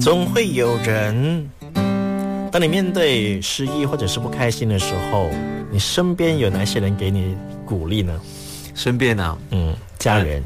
总会有人，当你面对失意或者是不开心的时候，你身边有哪些人给你鼓励呢？ 身边啊， 家人，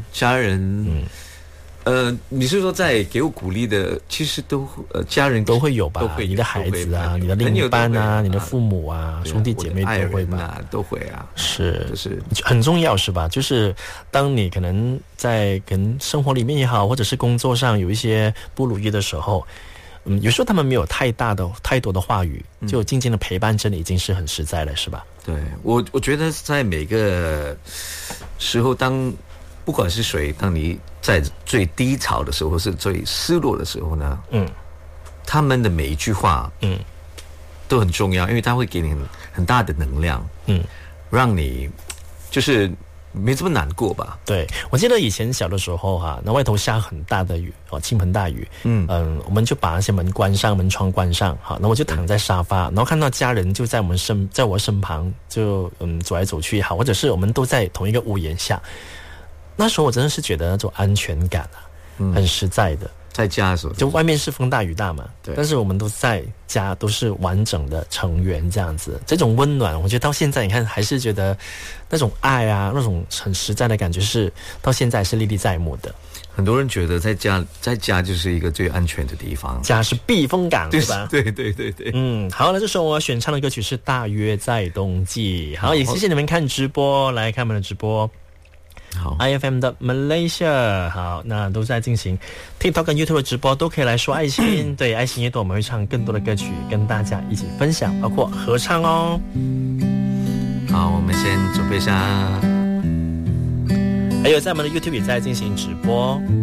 你是说在给我鼓励的，其实家人都会有吧？ 都会， 你的孩子啊，你的另一半啊，你的父母啊，兄弟姐妹都会吧？ 都会啊， 是， 就是很重要，是吧？就是当你可能在生活里面也好，或者是工作上有一些不如意的时候，有时候他们没有太多的话语，就静静的陪伴着你，已经是很实在了，是吧？ 对，我觉得在每个时候，不管是谁，当你在最低潮的时候，或是最失落的时候呢，他们的每一句话，都很重要，因为它会给你很大的能量，让你就是没这么难过吧。 对，我记得以前小的时候那外头下很大的雨倾盆大雨，我们就把那些门关上，门窗关上，然后我就躺在沙发，然后看到家人就在我身旁，就走来走去也好，或者是我们都在同一个屋檐下。那时候我真的是觉得那种安全感很实在的。 在家的时候， 就外面是风大雨大嘛， 对， 但是我们都在家，都是完整的成员这样子，这种温暖，我觉得到现在你看还是觉得那种爱啊，那种很实在的感觉是到现在是历历在目的。 很多人觉得在家就是一个最安全的地方， 家是避风港，对吧？ 对。 好，那这首我选唱的歌曲是《大约在冬季》。好，也谢谢你们看直播，来看我们的直播。好 ，IFM 的 Malaysia， 好，那都在进行 TikTok 跟 YouTube 的直播，都可以来说爱心。对，爱心乐多，我们会唱更多的歌曲跟大家一起分享，包括合唱哦。 好，我们先准备一下， 还有在我们的 YouTube 也在进行直播。